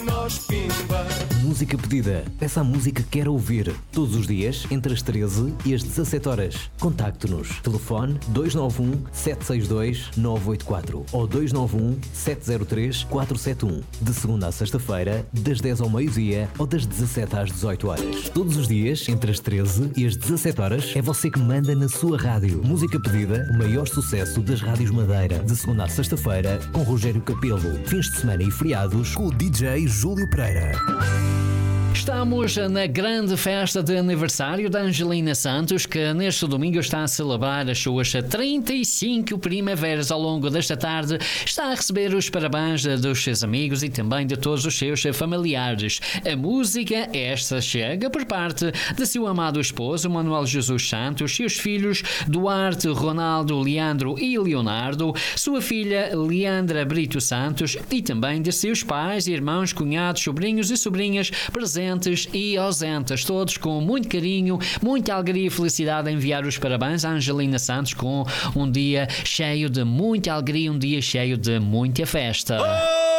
nós, pimba. Música pedida. Peça a música que quer ouvir. Todos os dias, entre as 13 e as 17 horas. Contacte-nos. Telefone 291-762-984 ou 291-703-471. De segunda a sexta-feira, das 10 ao meio-dia ou das 17 às 18 horas. Todos os dias, entre as 13 e as 17 horas, é você que manda na sua rádio. Música pedida, o maior sucesso das rádios Madeira. De segunda a sexta-feira, com Rogério Capelo. Fins de semana e feriados, com o DJ Júlio Pereira. Estamos na grande festa de aniversário da Angelina Santos, que neste domingo está a celebrar as suas 35 primaveras. Ao longo desta tarde está a receber os parabéns dos seus amigos e também de todos os seus familiares. A música esta chega por parte de seu amado esposo Manuel Jesus Santos, seus filhos Duarte, Ronaldo, Leandro e Leonardo, sua filha Leandra Brito Santos e também de seus pais, irmãos, cunhados, sobrinhos e sobrinhas presentes e ausentes, todos com muito carinho, muita alegria e felicidade a enviar os parabéns à Angelina Santos com um dia cheio de muita alegria, um dia cheio de muita festa.